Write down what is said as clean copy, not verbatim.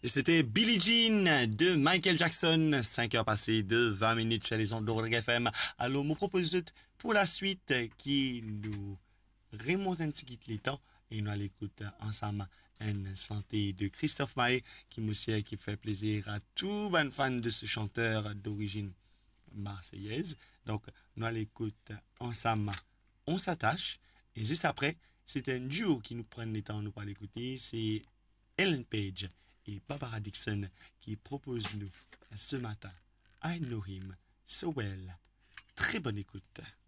Et c'était Billie Jean de Michael Jackson, 5 heures passées de 20 minutes chez les ondes de Rodrigue FM. Alors, je vous propose pour la suite qui nous remonte un petit peu les temps et nous allons écouter ensemble une santé de Christophe Maé qui fait plaisir à tous les fans de ce chanteur d'origine marseillaise. Donc, nous allons écouter ensemble On s'attache et juste après, c'est un duo qui nous prend le temps de nous parler écouter, c'est Ellen Page et Barbara Dixon qui proposent nous ce matin I Know Him So Well. Très bonne écoute.